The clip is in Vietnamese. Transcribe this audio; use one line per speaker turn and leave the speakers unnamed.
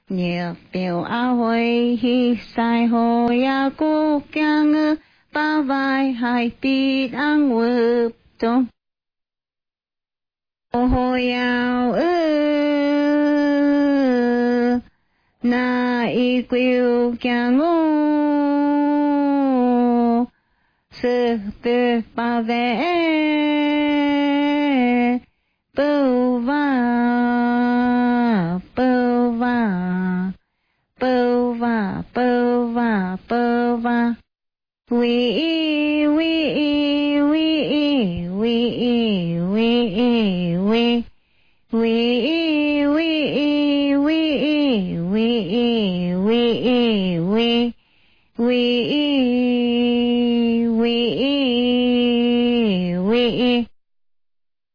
nhiệt biểu a hồi hi sai hồ ya cô kyang ư ba vai hai ti đang ngụp trong hồ yao ư na y quyêu kyang ngô sư tư ba ve bưu va bưu va bưu va bưu va bưu va we we we we we we we we we we